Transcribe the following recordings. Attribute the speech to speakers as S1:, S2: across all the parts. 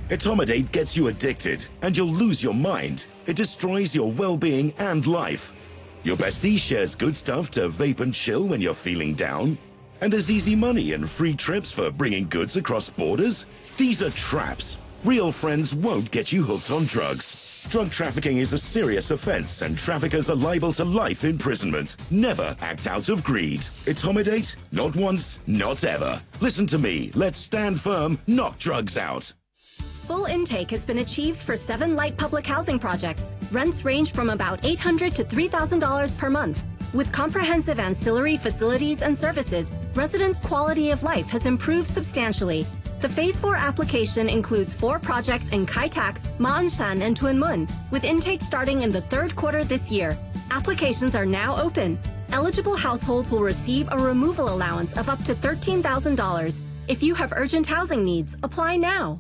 S1: Etomidate gets you addicted, and you'll lose your mind. It destroys your well-being and life. Your bestie shares good stuff to vape and chill when you're feeling down. And there's easy money and free trips for bringing goods across borders. These are traps. Real friends won't get you hooked on drugs. Drug trafficking is a serious offense, and traffickers are liable to life imprisonment. Never act out of greed. Etomidate? Not once, not ever. Listen to me. Let's stand firm, knock drugs out.
S2: Full intake has been achieved for 7 light public housing projects. Rents range from about $800 to $3,000 per month. With comprehensive ancillary facilities and services, residents' quality of life has improved substantially. The Phase 4 application includes 4 projects in Kai Tak, Ma On Shan, and Tuen Mun, with intake starting in the 3rd quarter this year. Applications are now open. Eligible households will receive a removal allowance of up to $13,000. If you have urgent housing needs, apply now.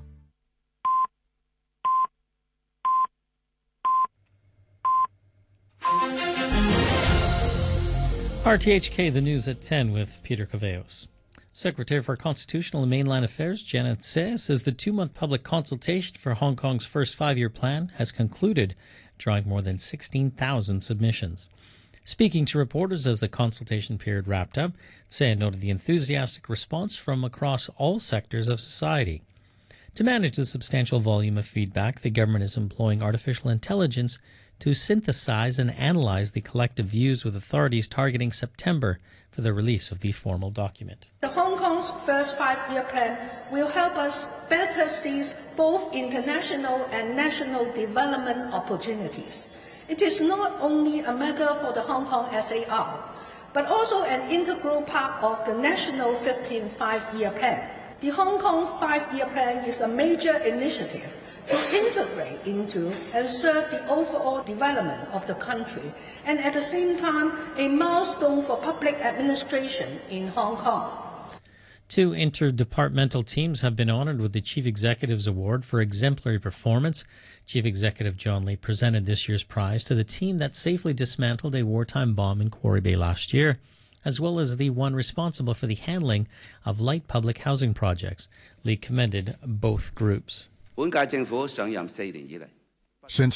S3: RTHK, the news at 10 with Peter Caveos. Secretary for Constitutional and Mainland Affairs Janet Tse says the 2-month public consultation for Hong Kong's first 5-year plan has concluded, drawing more than 16,000 submissions. Speaking to reporters as the consultation period wrapped up, Tse noted the enthusiastic response from across all sectors of society. To manage the substantial volume of feedback, the government is employing artificial intelligence to synthesize and analyze the collective views, with authorities targeting September for the release of the formal document.
S4: The Hong Kong's first 5-year plan will help us better seize both international and national development opportunities. It is not only a matter for the Hong Kong SAR, but also an integral part of the national 15th 5-year plan. The Hong Kong 5-year plan is a major initiative to integrate into and serve the overall development of the country, and at the same time a milestone for public administration in Hong Kong.
S3: 2 interdepartmental teams have been honored with the Chief Executive's Award for exemplary performance. Chief Executive John Lee presented this year's prize to the team that safely dismantled a wartime bomb in Quarry Bay last year, as well as the one responsible for the handling of light public housing projects. Lee commended both groups.
S5: Since